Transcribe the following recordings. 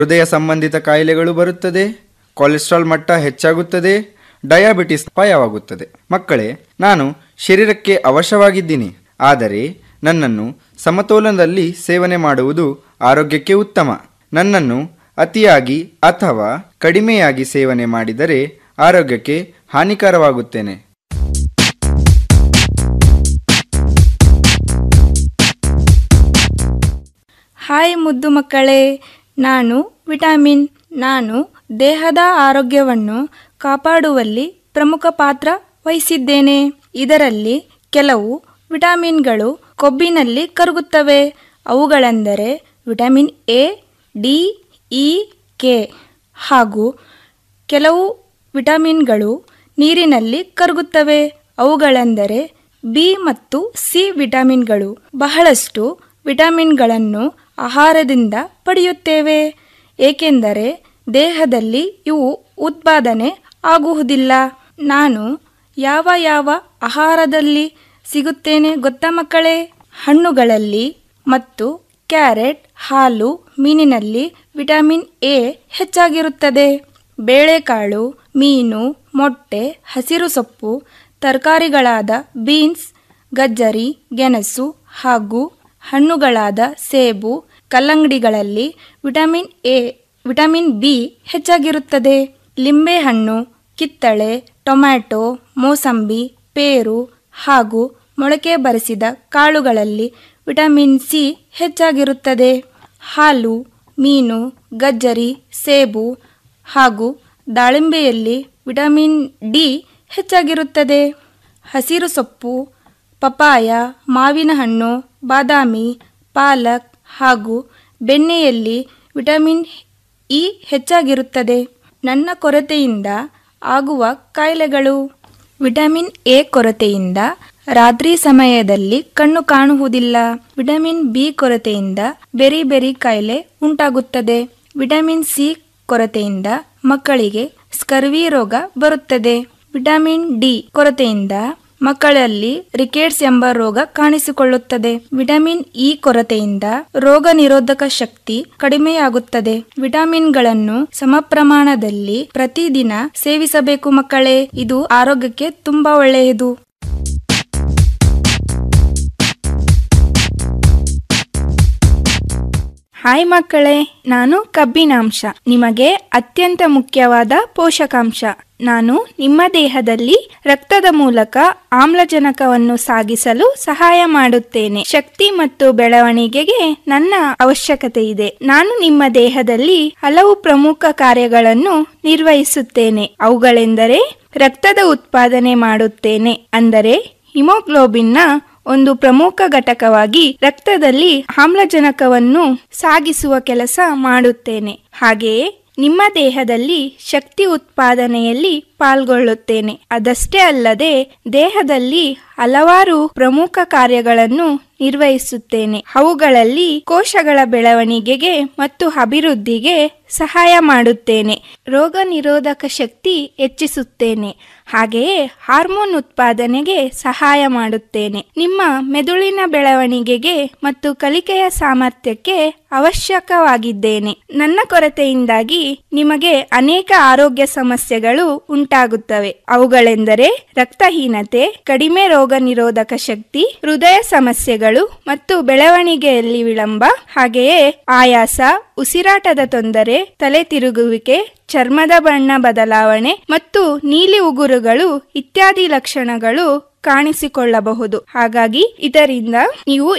ಹೃದಯ ಸಂಬಂಧಿತ ಕಾಯಿಲೆಗಳು ಬರುತ್ತದೆ, ಕೊಲೆಸ್ಟ್ರಾಲ್ ಮಟ್ಟ ಹೆಚ್ಚಾಗುತ್ತದೆ, ಡಯಾಬಿಟಿಸ್ ಅಪಾಯವಾಗುತ್ತದೆ. ಮಕ್ಕಳೇ, ನಾನು ಶರೀರಕ್ಕೆ ಅವಶ್ಯವಾಗಿದ್ದೀನಿ, ಆದರೆ ನನ್ನನ್ನು ಸಮತೋಲನದಲ್ಲಿ ಸೇವನೆ ಮಾಡುವುದು ಆರೋಗ್ಯಕ್ಕೆ ಉತ್ತಮ. ನನ್ನನ್ನು ಅತಿಯಾಗಿ ಅಥವಾ ಕಡಿಮೆಯಾಗಿ ಸೇವನೆ ಮಾಡಿದರೆ ಆರೋಗ್ಯಕ್ಕೆ ಹಾನಿಕರವಾಗುತ್ತೇನೆ. ಹಾಯ್ ಮುದ್ದು ಮಕ್ಕಳೇ, ನಾನು ದೇಹದ ಆರೋಗ್ಯವನ್ನು ಕಾಪಾಡುವಲ್ಲಿ ಪ್ರಮುಖ ಪಾತ್ರ ವಹಿಸಿದ್ದೇನೆ. ಇದರಲ್ಲಿ ಕೆಲವು ವಿಟಮಿನ್ಗಳು ಕೊಬ್ಬಿನಲ್ಲಿ ಕರಗುತ್ತವೆ. ಅವುಗಳೆಂದರೆ vitamin A, D, E, K. ಹಾಗೂ ಕೆಲವು ವಿಟಮಿನ್ಗಳು ನೀರಿನಲ್ಲಿ ಕರಗುತ್ತವೆ. ಅವುಗಳೆಂದರೆ ಬಿ ಮತ್ತು ಸಿ ವಿಟಮಿನ್ಗಳು. ಬಹಳಷ್ಟು ವಿಟಮಿನ್ಗಳನ್ನು ಆಹಾರದಿಂದ ಪಡೆಯುತ್ತೇವೆ, ಏಕೆಂದರೆ ದೇಹದಲ್ಲಿ ಇವು ಉತ್ಪಾದನೆ ಆಗುವುದಿಲ್ಲ. ನಾನು ಯಾವ ಆಹಾರದಲ್ಲಿ ಸಿಗುತ್ತೇನೆ ಗೊತ್ತಾ ಮಕ್ಕಳೇ? ಹಣ್ಣುಗಳಲ್ಲಿ ಮತ್ತು ಕ್ಯಾರೆಟ್, ಹಾಲು, ಮೀನಿನಲ್ಲಿ ವಿಟಮಿನ್ ಎ ಹೆಚ್ಚಾಗಿರುತ್ತದೆ. ಬೇಳೆಕಾಳು, ಮೀನು, ಮೊಟ್ಟೆ, ಹಸಿರು ಸೊಪ್ಪು, ತರಕಾರಿಗಳಾದ ಬೀನ್ಸ್, ಗಜ್ಜರಿ, ಗೆಣಸು ಹಾಗೂ ಹಣ್ಣುಗಳಾದ ಸೇಬು, ಕಲ್ಲಂಗಡಿಗಳಲ್ಲಿ ವಿಟಮಿನ್ ಬಿ ಹೆಚ್ಚಾಗಿರುತ್ತದೆ. ಲಿಂಬೆಹಣ್ಣು, ಕಿತ್ತಳೆ, ಟೊಮ್ಯಾಟೊ, ಮೋಸಂಬಿ, ಪೇರು ಹಾಗೂ ಮೊಳಕೆ ಬರಿಸಿದ ಕಾಳುಗಳಲ್ಲಿ ವಿಟಮಿನ್ ಸಿ ಹೆಚ್ಚಾಗಿರುತ್ತದೆ. ಹಾಲು, ಮೀನು, ಗಜ್ಜರಿ, ಸೇಬು ಹಾಗೂ ದಾಳಿಂಬೆಯಲ್ಲಿ ವಿಟಮಿನ್ ಡಿ ಹೆಚ್ಚಾಗಿರುತ್ತದೆ. ಹಸಿರು ಸೊಪ್ಪು, ಪಪಾಯ, ಮಾವಿನ ಹಣ್ಣು, ಬಾದಾಮಿ, ಪಾಲಕ್ ಹಾಗೂ ಬೆಣ್ಣೆಯಲ್ಲಿ ವಿಟಮಿನ್ ಇ ಹೆಚ್ಚಾಗಿರುತ್ತದೆ. ನನ್ನ ಕೊರತೆಯಿಂದ ಆಗುವ ಕಾಯಿಲೆಗಳು: ವಿಟಮಿನ್ ಎ ಕೊರತೆಯಿಂದ ರಾತ್ರಿ ಸಮಯದಲ್ಲಿ ಕಣ್ಣು ಕಾಣುವುದಿಲ್ಲ. ವಿಟಮಿನ್ ಬಿ ಕೊರತೆಯಿಂದ ಬೆರಿ ಕಾಯಿಲೆ ಉಂಟಾಗುತ್ತದೆ. ವಿಟಮಿನ್ ಸಿ ಕೊರತೆಯಿಂದ ಮಕ್ಕಳಿಗೆ ಸ್ಕರ್ವಿ ರೋಗ ಬರುತ್ತದೆ. ವಿಟಮಿನ್ ಡಿ ಕೊರತೆಯಿಂದ ಮಕ್ಕಳಲ್ಲಿ ರಿಕೆಟ್ಸ್ ಎಂಬ ರೋಗ ಕಾಣಿಸಿಕೊಳ್ಳುತ್ತದೆ. ವಿಟಮಿನ್ ಇ ಕೊರತೆಯಿಂದ ರೋಗ ನಿರೋಧಕ ಶಕ್ತಿ ಕಡಿಮೆಯಾಗುತ್ತದೆ. ವಿಟಮಿನ್ಗಳನ್ನು ಸಮ ಪ್ರಮಾಣದಲ್ಲಿ ಪ್ರತಿದಿನ ಸೇವಿಸಬೇಕು ಮಕ್ಕಳೇ. ಇದು ಆರೋಗ್ಯಕ್ಕೆ ತುಂಬಾ ಒಳ್ಳೆಯದು. ಹಾಯ್ ಮಕ್ಕಳೇ, ನಾನು ಕಬ್ಬಿನಾಂಶ, ನಿಮಗೆ ಅತ್ಯಂತ ಮುಖ್ಯವಾದ ಪೋಷಕಾಂಶ. ನಾನು ನಿಮ್ಮ ದೇಹದಲ್ಲಿ ರಕ್ತದ ಮೂಲಕ ಆಮ್ಲಜನಕವನ್ನು ಸಾಗಿಸಲು ಸಹಾಯ ಮಾಡುತ್ತೇನೆ. ಶಕ್ತಿ ಮತ್ತು ಬೆಳವಣಿಗೆಗೆ ನನ್ನ ಅವಶ್ಯಕತೆ ಇದೆ. ನಾನು ನಿಮ್ಮ ದೇಹದಲ್ಲಿ ಹಲವು ಪ್ರಮುಖ ಕಾರ್ಯಗಳನ್ನು ನಿರ್ವಹಿಸುತ್ತೇನೆ. ಅವುಗಳೆಂದರೆ ರಕ್ತದ ಉತ್ಪಾದನೆ ಮಾಡುತ್ತೇನೆ, ಅಂದರೆ ಹಿಮೋಗ್ಲೋಬಿನ್ನ ಒಂದು ಪ್ರಮುಖ ಘಟಕವಾಗಿ ರಕ್ತದಲ್ಲಿ ಆಮ್ಲಜನಕವನ್ನು ಸಾಗಿಸುವ ಕೆಲಸ ಮಾಡುತ್ತೇನೆ. ಹಾಗೆಯೇ ನಿಮ್ಮ ದೇಹದಲ್ಲಿ ಶಕ್ತಿ ಉತ್ಪಾದನೆಯಲ್ಲಿ ಪಾಲ್ಗೊಳ್ಳುತ್ತೇನೆ. ಅದಷ್ಟೇ ಅಲ್ಲದೆ ದೇಹದಲ್ಲಿ ಹಲವಾರು ಪ್ರಮುಖ ಕಾರ್ಯಗಳನ್ನು ನಿರ್ವಹಿಸುತ್ತೇನೆ. ಅವುಗಳಲ್ಲಿ ಕೋಶಗಳ ಬೆಳವಣಿಗೆಗೆ ಮತ್ತು ಅಭಿವೃದ್ಧಿಗೆ ಸಹಾಯ ಮಾಡುತ್ತೇನೆ. ರೋಗ ನಿರೋಧಕ ಶಕ್ತಿ ಹೆಚ್ಚಿಸುತ್ತೇನೆ. ಹಾಗೆಯೇ ಹಾರ್ಮೋನ್ ಉತ್ಪಾದನೆಗೆ ಸಹಾಯ ಮಾಡುತ್ತೇನೆ. ನಿಮ್ಮ ಮೆದುಳಿನ ಬೆಳವಣಿಗೆಗೆ ಮತ್ತು ಕಲಿಕೆಯ ಸಾಮರ್ಥ್ಯಕ್ಕೆ ಅವಶ್ಯಕವಾಗಿದ್ದೇನೆ. ನನ್ನ ಕೊರತೆಯಿಂದಾಗಿ ನಿಮಗೆ ಅನೇಕ ಆರೋಗ್ಯ ಸಮಸ್ಯೆಗಳು ಉಂಟಾಗುತ್ತವೆ. ಅವುಗಳೆಂದರೆ ರಕ್ತಹೀನತೆ, ಕಡಿಮೆ ರೋಗ ನಿರೋಧಕ ಶಕ್ತಿ, ಹೃದಯ ಸಮಸ್ಯೆಗಳು ಮತ್ತು ಬೆಳವಣಿಗೆಯಲ್ಲಿ ವಿಳಂಬ, ಹಾಗೆಯೇ ಆಯಾಸ, ಉಸಿರಾಟದ ತೊಂದರೆ, ತಲೆ ತಿರುಗುವಿಕೆ, ಚರ್ಮದ ಬಣ್ಣ ಬದಲಾವಣೆ ಮತ್ತು ನೀಲಿ ಉಗುರುಗಳು ಇತ್ಯಾದಿ ಲಕ್ಷಣಗಳು ಕಾಣಿಸಿಕೊಳ್ಳಬಹುದು. ಹಾಗಾಗಿ ಇದರಿಂದ ನೀವು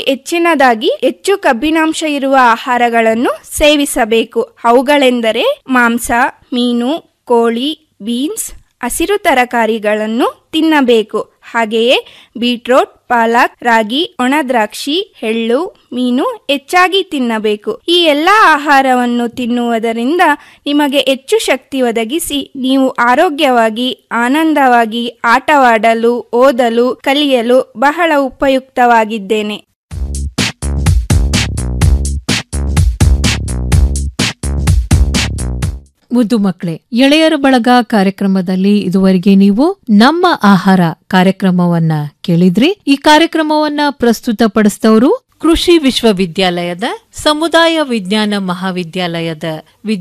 ಹೆಚ್ಚು ಕಬ್ಬಿನಾಂಶ ಇರುವ ಆಹಾರಗಳನ್ನು ಸೇವಿಸಬೇಕು. ಅವುಗಳೆಂದರೆ ಮಾಂಸ, ಮೀನು, ಕೋಳಿ, ಬೀನ್ಸ್, ಹಸಿರು ತರಕಾರಿಗಳನ್ನು ತಿನ್ನಬೇಕು. ಹಾಗೆಯೇ ಬೀಟ್ರೋಟ್, ಪಾಲಕ್, ರಾಗಿ, ಒಣ ದ್ರಾಕ್ಷಿ, ಎಳ್ಳು, ಮೀನು ಹೆಚ್ಚಾಗಿ ತಿನ್ನಬೇಕು. ಈ ಎಲ್ಲ ಆಹಾರವನ್ನು ತಿನ್ನುವುದರಿಂದ ನಿಮಗೆ ಹೆಚ್ಚು ಶಕ್ತಿ ಒದಗಿಸಿ ನೀವು ಆರೋಗ್ಯವಾಗಿ, ಆನಂದವಾಗಿ ಆಟವಾಡಲು, ಓದಲು, ಕಲಿಯಲು ಬಹಳ ಉಪಯುಕ್ತವಾಗಿದ್ದೇನೆ. ಮುದ್ದು ಮಕ್ಕಳೇ, ಎಳೆಯರ ಬಳಗ ಕಾರ್ಯಕ್ರಮದಲ್ಲಿ ಇದುವರೆಗೆ ನೀವು ನಮ್ಮ ಆಹಾರ ಕಾರ್ಯಕ್ರಮವನ್ನ ಕೇಳಿದ್ರಿ. ಈ ಕಾರ್ಯಕ್ರಮವನ್ನ ಪ್ರಸ್ತುತಪಡಿಸಿದವರು ಕೃಷಿ ವಿಶ್ವವಿದ್ಯಾಲಯದ ಸಮುದಾಯ ವಿಜ್ಞಾನ ಮಹಾವಿದ್ಯಾಲಯದ